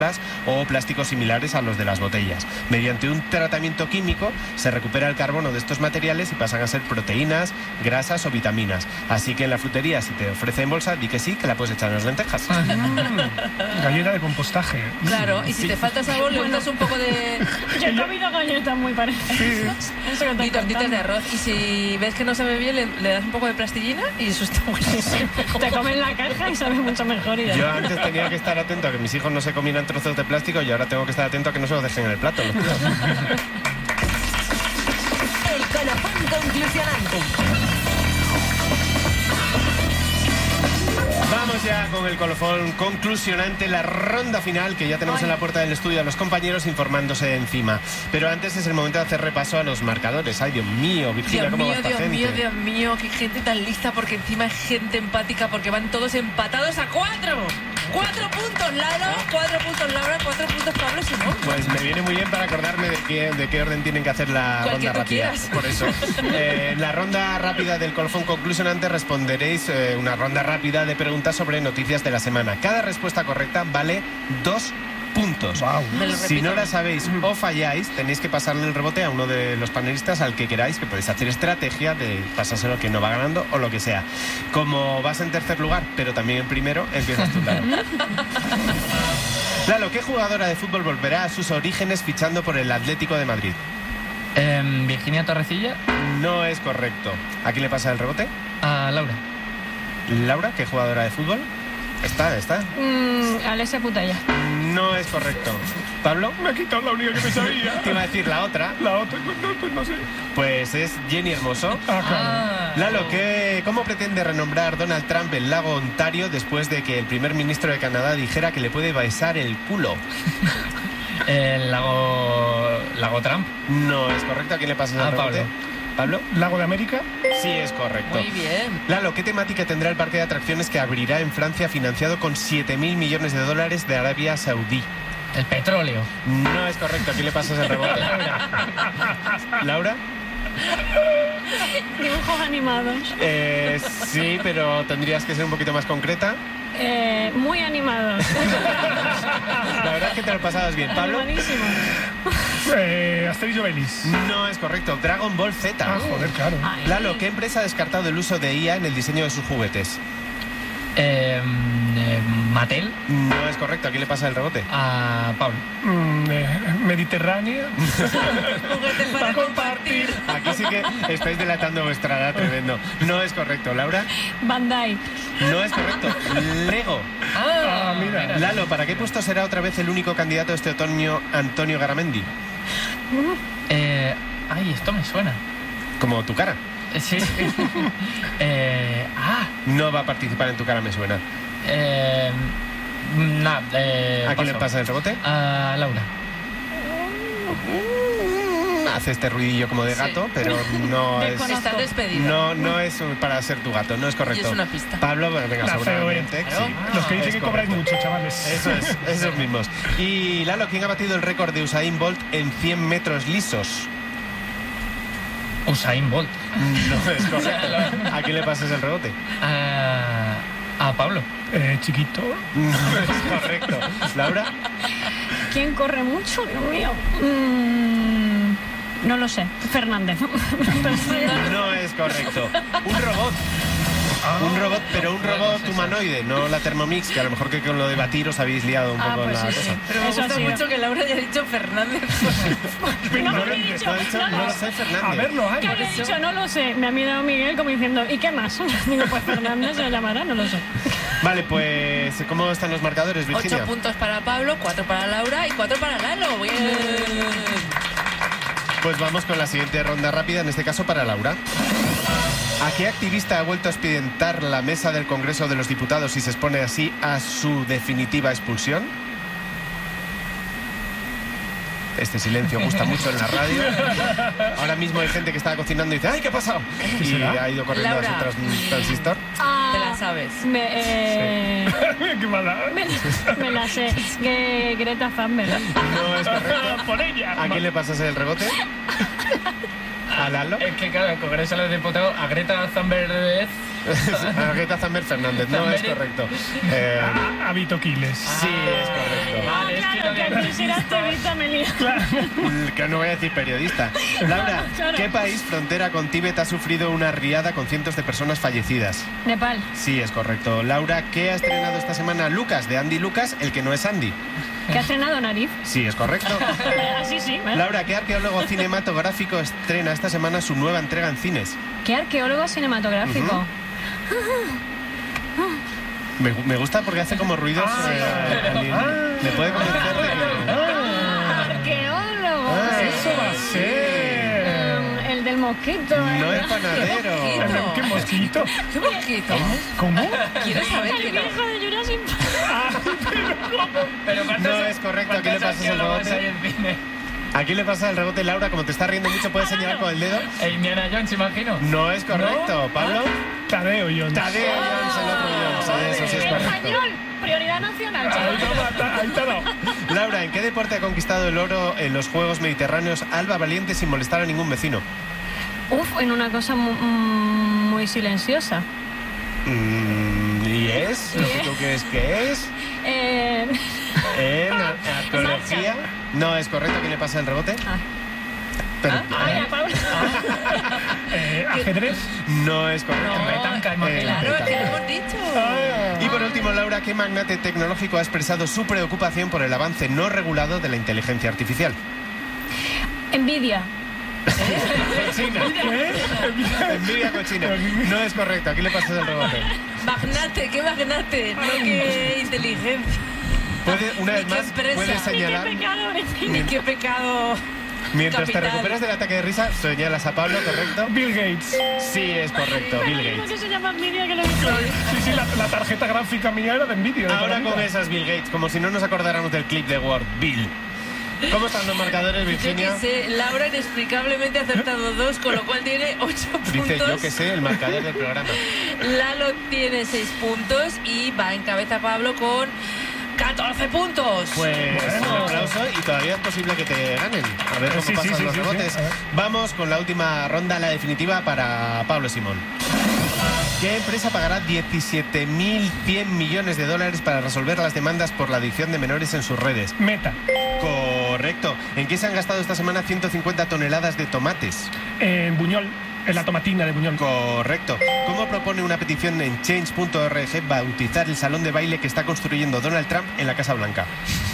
o plásticos similares a los de las botellas. Mediante un tratamiento químico se recupera el carbono de estos materiales y pasan a ser proteínas, grasas o vitaminas. Así que en la frutería, si te ofrecen bolsa, di que sí, que la puedes echar en las lentejas. Galleta de compostaje. Claro, y si te falta sabor, le untas un poco de... Yo he comido galletas muy parecidas. Y tortitas de arroz. Y si ves que no sabe bien, le das un poco de plastilina y eso está buenísimo. Te comes la caja y sabe mucho mejor. Yo antes tenía que estar atento a que mis hijos no se comieran trozos de plástico y ahora tengo que estar atento a que no se los dejen en el plato. El colofón conclusionante. Vamos ya con el colofón conclusionante, la ronda final, que ya tenemos en la puerta del estudio a los compañeros informándose encima. Pero antes es el momento de hacer repaso a los marcadores. Ay, Dios mío, Virginia, ¿cómo va esta gente? Dios mío, qué gente tan lista, porque encima es gente empática, porque van todos empatados a 4. 4 puntos, Lalo, 4 puntos, Laura, 4 puntos, Pablo, si no. Pues me viene muy bien para acordarme de qué orden tienen que hacer la ronda rápida. Quieras. Por eso. En la ronda rápida del colofón conclusionante responderéis una ronda rápida de preguntas sobre noticias de la semana. Cada respuesta correcta vale 2 puntos. Wow. Si no la sabéis o falláis, tenéis que pasarle el rebote a uno de los panelistas, al que queráis, que podéis hacer estrategia de pasárselo que no va ganando o lo que sea. Como vas en tercer lugar, pero también en primero, empiezas tú, Lalo. Lalo, ¿qué jugadora de fútbol volverá a sus orígenes fichando por el Atlético de Madrid? Virginia Torrecilla. No es correcto. ¿A quién le pasa el rebote? A Laura. Laura, ¿qué jugadora de fútbol? Está. Alessia Putella. No es correcto. ¿Pablo? Me ha quitado la única que me sabía. Te iba a decir la otra. La otra, pues no sé. Pues es Jenny Hermoso. Claro. Lalo, ¿cómo pretende renombrar Donald Trump el lago Ontario después de que el primer ministro de Canadá dijera que le puede besar el culo? El lago Trump. No es correcto. ¿A quién le pasa el rebote? ¿Pablo? ¿Lago de América? Sí, es correcto. Muy bien. Lalo, ¿qué temática tendrá el parque de atracciones que abrirá en Francia financiado con 7.000 millones de dólares de Arabia Saudí? El petróleo. No es correcto. ¿A quién le pasas el rebote? ¿Laura? Dibujos animados. Sí, pero tendrías que ser un poquito más concreta. Muy animados. La verdad es que te lo pasabas bien. ¿Pablo? Buenísimo. Asterix y Obelix. No es correcto. Dragon Ball Z. Joder, claro. Ay. Lalo, ¿qué empresa ha descartado el uso de IA en el diseño de sus juguetes? Mattel. No es correcto. ¿A quién le pasa el rebote? A Pablo. Mediterránea. Juguetes para compartir. Aquí sí que estáis delatando vuestra edad, tremendo. No es correcto. ¿Laura? Bandai. No es correcto. Lego. Mira. Lalo, ¿para qué puesto será otra vez el único candidato este otoño, Antonio Garamendi? Esto me suena. Como tu cara. Sí. No va a participar en Tu cara me suena. ¿A quién le pasa el rebote? A Laura. Hace este ruidillo como de gato, pero no es... Estás despedido. No es para ser tu gato, no es correcto. Y es una pista. Pablo, venga, La seguramente. feo, Sí. Los que dicen Es que cobráis correcto. mucho, chavales. Eso es, esos mismos. Y Lalo, ¿quién ha batido el récord de Usain Bolt en 100 metros lisos? Usain Bolt. No es correcto. ¿A quién le pasas el rebote? A Pablo. Chiquito. No es correcto. ¿Laura? ¿Quién corre mucho? Dios mío. No lo sé. Fernández. No es correcto. Un robot. Un robot, pero un robot humanoide, no la Thermomix, que a lo mejor que con lo de batir os habéis liado un poco pues la sí, cosa. sí. Pero me Eso gusta ha sido. mucho que Laura haya dicho Fernández. No me había dicho. No ha dicho, no lo sé, Fernández. A verlo, ¿Qué había dicho? No lo sé. Me ha mirado Miguel como diciendo, ¿y qué más? Digo, pues Fernández se llamará, no lo sé. Vale, pues, ¿cómo están los marcadores, Virginia? 8 puntos para Pablo, 4 para Laura y 4 para Lalo. Bien. Pues vamos con la siguiente ronda rápida, en este caso para Laura. ¿A qué activista ha vuelto a expedientar la mesa del Congreso de los Diputados y se expone así a su definitiva expulsión? Este silencio gusta mucho en la radio. Ahora mismo hay gente que está cocinando y dice ¡ay, qué ha pasado! Y ha ido corriendo Laura. a su transistor. Te la sabes. Qué mala. Me la sé. Greta Thunberg. No es correcto. Por ella. ¿A quién le pasas el rebote? ¿A Lalo? Es que claro, el Congreso de los Diputados, a Greta Thunberg. A Greta Thunberg Fernández, no es correcto. A Vito Quiles. Sí, es correcto. Vale, es que Claro, lo que de... aquí si eras tevita me lío. Que no voy a decir periodista. Laura, Claro. ¿qué país frontera con Tíbet ha sufrido una riada con cientos de personas fallecidas? Nepal. Sí, es correcto. Laura, ¿qué ha estrenado esta semana Lucas, de Andy Lucas, el que no es Andy? ¿Que ha estrenado Nariz? Sí, es correcto. Así sí, ¿vale? Laura, ¿qué arqueólogo cinematográfico estrena esta semana su nueva entrega en cines? ¿Qué arqueólogo cinematográfico? Ujú. Me gusta porque hace como ruidos. Me puede convencer de que... Arqueólogo. Eso va a ser. El del mosquito. No es panadero. ¿Qué mosquito? ¿Qué mosquito? ¿Cómo? ¿Quieres saber El que no? viejo de Jurassic Park. Pero ¿cuántos- No es correcto, aquí le cuántos pasas el arqueólogos rebote? hay en cine? Aquí le pasa el rebote, Laura, como te está riendo mucho, puedes señalar con el dedo. Indiana Jones, imagino. No es correcto, Pablo. Tadeo Jones. Tadeo Jones, el otro Jones. Eso sí es correcto. Español. Prioridad nacional, Ahí chaval. te ha dado. Laura, ¿en qué deporte ha conquistado el oro en los Juegos Mediterráneos Alba Valiente sin molestar a ningún vecino? Uf, en una cosa muy silenciosa. ¿Y es? ¿Lo que tú crees que es? ¿En arqueología? No es correcto, ¿quién le pasa el rebote? Ah. Pero- Ay, a Pablo. Ajedrez. no es correcto. En petanca, imagino. Claro, es que lo hemos dicho. Y por último, Laura, ¿qué magnate tecnológico ha expresado su preocupación por el avance no regulado de la inteligencia artificial? Envidia. Cochina. Envidia cochina. No es correcto, aquí le pasas el rebote. Magnate, qué magnate, no qué inteligencia. Puede, una vez Ni qué más, empresa. puedes Qué señalar. pecado, Ni qué pecado. Mientras te capital. recuperas del ataque de risa, señalas a Pablo, ¿correcto? Bill Gates. Sí, es correcto, Bill Lo Gates. que se llama envidia que lo dice. Sí, la tarjeta gráfica mía era de Nvidia. de Ahora toda la con vida. esas Bill Gates, como si no nos acordáramos del clip de Word, Bill. ¿Cómo están los marcadores, Yo Virginia? que sé, Laura inexplicablemente ha acertado 2, con lo cual tiene 8 puntos. Dice yo que sé, el marcador del programa. Lalo tiene 6 puntos y va en cabeza Pablo con 14 puntos. Pues Bueno. un aplauso y todavía es posible que te ganen. A ver cómo Sí, pasan sí, los sí, rebotes. sí, a ver. Vamos con la última ronda, la definitiva para Pablo Simón. ¿Qué empresa pagará 17.100 millones de dólares para resolver las demandas por la adicción de menores en sus redes? Meta. Correcto. ¿En qué se han gastado esta semana 150 toneladas de tomates? En Buñol. En la tomatina de Buñol. Correcto. ¿Cómo propone una petición en change.org bautizar el salón de baile que está construyendo Donald Trump en la Casa Blanca?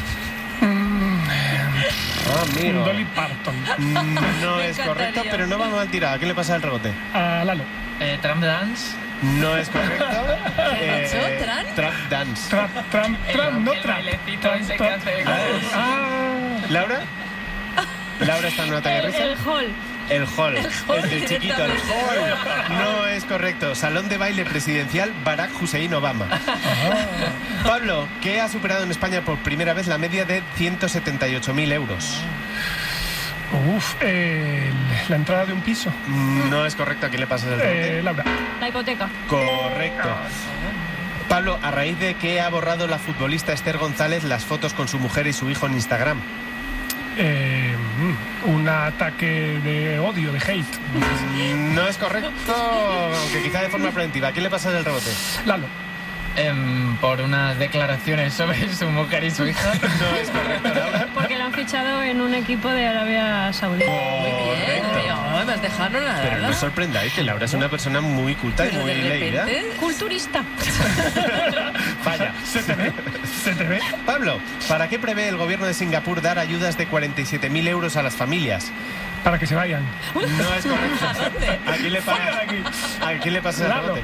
Amigo. Dolly Parton. No Me es correcto, encantaría. pero no va mal tirado. ¿A quién le pasa el rebote? A Lalo. Trump Dance. No es correcto. ¿Qué ha dicho? ¿Tran? Trump Dance. Trump, no el Trump. bailecito ese que hace. ¿Laura? ¿Laura está en una talla de risa? El hall. El hall. hall, El del chiquito, el hall. No es correcto. Salón de baile presidencial Barack Hussein Obama. Pablo, ¿qué ha superado en España por primera vez la media de 178.000 euros? Uf, la entrada de un piso. No es correcto. ¿A quién le pasas el rebote? Laura. La hipoteca. Correcto. Pablo, ¿a raíz de qué ha borrado la futbolista Esther González las fotos con su mujer y su hijo en Instagram? Un ataque de odio, de hate. No es correcto, aunque quizá de forma preventiva. ¿A quién le pasas el rebote? Lalo. Por unas declaraciones sobre su mujer y su hija. No es correcto, Laura. Porque la han fichado en un equipo de Arabia Saudí. No, me has dejado nada. Pero no os sorprendáis que Laura es una persona muy culta y Pero muy de leída. repente... Culturista. Vaya. Se te ve. Se te ve. Pablo, ¿para qué prevé el gobierno de Singapur dar ayudas de 47.000 euros a las familias? Para que se vayan. No es correcto. ¿A dónde? ¿A quién le Fuera de pasa? aquí. ¿A quién le pasa el Lalo. rebote?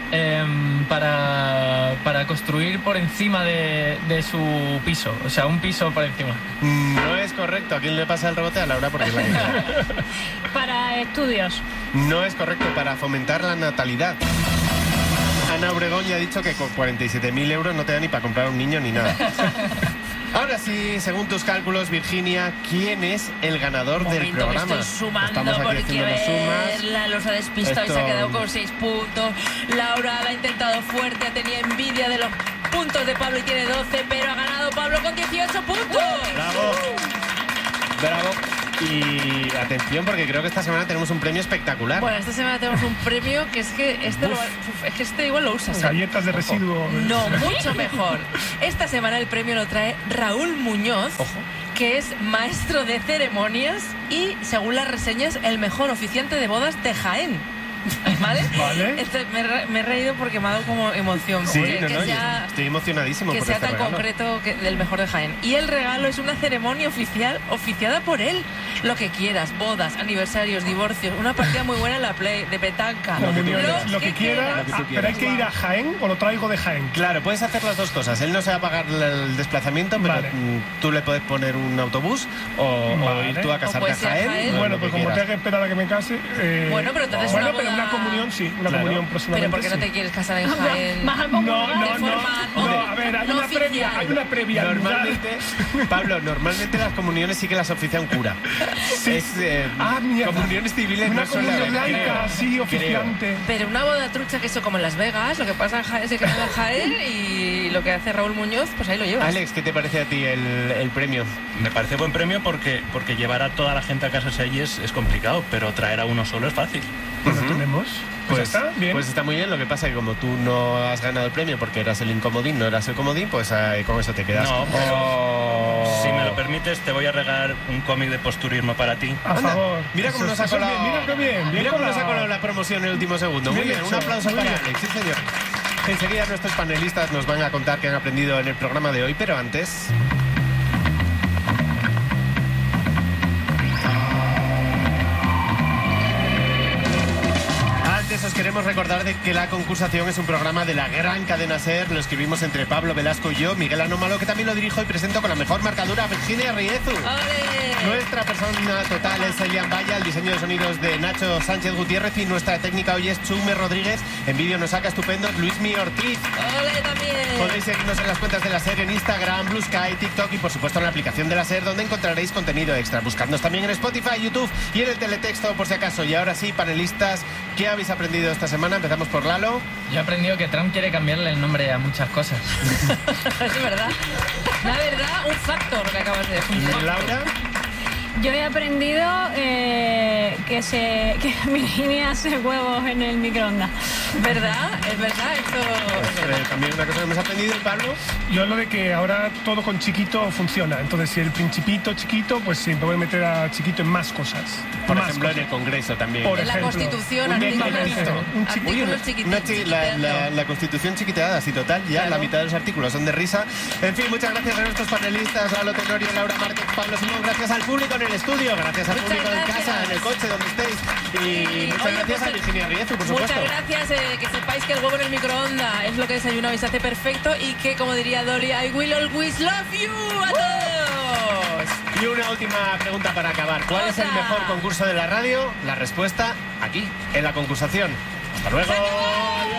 Para construir por encima de su piso. O sea, un piso por encima. No es correcto. ¿A quién le pasa el rebote? A Laura, porque es la que queda. Para estudios. No es correcto. Para fomentar la natalidad. Ana Obregón ya ha dicho que con 47.000 euros no te da ni para comprar un niño ni nada. Ahora sí, según tus cálculos, Virginia, ¿quién es el ganador del Momento, programa? que estoy sumando Estamos aquí porque haciendo las sumas. Lalo se ha despistado y se ha Esto- quedado con 6 puntos. Laura la ha intentado fuerte, tenía envidia de los puntos de Pablo y tiene 12, pero ha ganado Pablo con 18 puntos. ¡Bravo! ¡Bravo! Y atención, porque creo que esta semana tenemos un premio espectacular. Bueno, esta semana tenemos un premio que es que este igual lo usas. Galletas de residuo. No, mucho mejor. Esta semana el premio lo trae Raúl Muñoz, que es maestro de ceremonias y, según las reseñas, el mejor oficiante de bodas de Jaén. ¿Vale? Me he reído porque me ha dado como emoción. Sí, Estoy emocionadísimo que por sea este tan regalo. concreto del mejor de Jaén. Y el regalo es una ceremonia oficial oficiada por él. Lo que quieras, bodas, aniversarios, divorcios, una partida muy buena en la Play, de petanca. Lo que quiera, pero hay que ir a Jaén o lo traigo de Jaén. Claro, puedes hacer las dos cosas. Él no se va a pagar el desplazamiento, pero tú le puedes poner un autobús o ir tú a casarte a Jaén. Bueno, pues como tenga que esperar a que me case. Bueno, pero entonces pero una comunión sí, una comunión próximamente. Pero ¿por qué no te quieres casar en Jaén? No, a ver, hay una previa. Normalmente, Pablo, normalmente las comuniones sí que las oficia un cura. Sí. Comuniones civiles una no suele comunión haber. laica, sí, oficiante. Pero una boda trucha, que eso como en Las Vegas, lo que pasa en Jaén se queda en Jaén y lo que hace Raúl Muñoz, pues ahí lo llevas. Alex, ¿qué te parece a ti el premio? Me parece buen premio porque llevar a toda la gente a casarse allí es complicado, pero traer a uno solo es fácil. Lo tenemos. Pues está bien. Pues está muy bien. Lo que pasa es que como tú no has ganado el premio porque eras el incomodín, no eras el comodín, pues con eso te quedas. No, pero si me lo permites, te voy a regalar un cómic de posturismo para ti. A favor. Mira cómo nos ha colado. Mira cómo nos ha colado la promoción en el último segundo. Muy bien, un aplauso para Alex, sí señor. Enseguida nuestros panelistas nos van a contar qué han aprendido en el programa de hoy, pero antes... Os queremos recordar de que La Concursación es un programa de la gran cadena SER. Lo escribimos entre Pablo Velasco y yo, Miguel Anómalo, que también lo dirijo y presento con la mejor marcadura, Virginia Riezu. ¡Ole! Nuestra persona total es Elian Vaya, el diseño de sonidos de Nacho Sánchez Gutiérrez y nuestra técnica hoy es Chume Rodríguez. En vídeo nos saca estupendo Luismi Ortiz. ¡Ole también! Podéis seguirnos en las cuentas de la SER en Instagram, Blue Sky, TikTok y por supuesto en la aplicación de la SER, donde encontraréis contenido extra. Buscadnos también en Spotify, YouTube y en el teletexto por si acaso. Y ahora sí, panelistas, ¿qué habéis aprendido esta semana? Empezamos por Lalo. Yo he aprendido que Trump quiere cambiarle el nombre a muchas cosas. Es verdad. La verdad, un factor lo que acabas de decir. Laura. Yo he aprendido que Virginia hace huevos en el microondas. ¿Verdad? Es verdad, esto... También una cosa que hemos aprendido, ¿y Pablo? Yo lo de que ahora todo con chiquito funciona. Entonces, si el principito chiquito, pues siempre voy a meter a chiquito en más cosas. Por ejemplo, en el Congreso también. En la Constitución, artículos chiquititos. La Constitución chiquiteada, sí, total. Ya claro. La mitad de los artículos son de risa. En fin, muchas gracias a nuestros panelistas, Lalo Tenorio, Laura Márquez, Pablo Simón. Gracias al público en el estudio, gracias al público en casa, en el coche, donde estéis. Y muchas gracias a Virginia Riezu, por supuesto. Muchas gracias, que sepáis que el huevo en el microondas es lo que desayunabais hace perfecto y que, como diría Dolly, I will always love you a todos. Y una última pregunta para acabar. ¿Cuál es el mejor concurso de la radio? La respuesta aquí, en La Concursación. ¡Hasta luego!